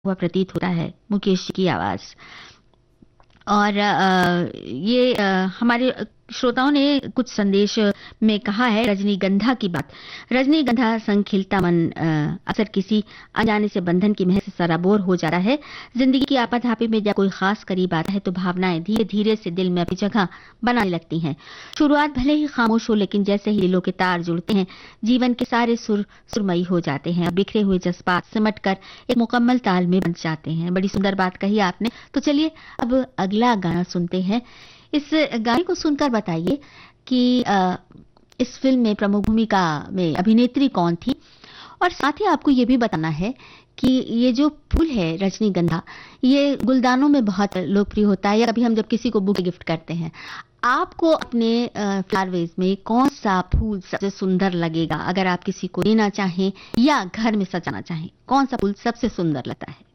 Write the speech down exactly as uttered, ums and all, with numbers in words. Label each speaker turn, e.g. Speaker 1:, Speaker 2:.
Speaker 1: हुआ प्रतीत होता है मुकेश जी की आवाज़। और अ, ये अ, हमारे श्रोताओं ने कुछ संदेश में कहा है रजनीगंधा की बात। रजनीगंधा संग खिलता मन अ, अक्सर किसी अनजाने से बंधन की महक से सराबोर हो जाता है। जिंदगी की आपाधापी में जब कोई खास करीब आता है तो भावनाएं धीरे धीरे से दिल में अपनी जगह बनाने लगती हैं। शुरुआत भले ही खामोश हो, लेकिन जैसे ही दिलों के तार जुड़ते हैं, जीवन के सारे सुर सुरमई हो जाते हैं और बिखरे हुए जज्बात सिमट कर एक मुकम्मल ताल में बन जाते हैं। बड़ी सुंदर बात कही आपने। तो चलिए अब अगला गाना सुनते हैं। इस गाने को सुनकर बताइए कि अ, इस फिल्म में प्रमुख भूमिका में अभिनेत्री कौन थी, और साथ ही आपको ये भी बताना है कि ये जो फूल है रजनीगंधा, ये गुलदानों में बहुत लोकप्रिय होता है, या कभी हम जब किसी को बुके गिफ्ट करते हैं। आपको अपने फ्लावर वेज में कौन सा फूल सबसे सुंदर लगेगा? अगर आप किसी को देना चाहें या घर में सजाना चाहें, कौन सा फूल सबसे सुंदर लगता है?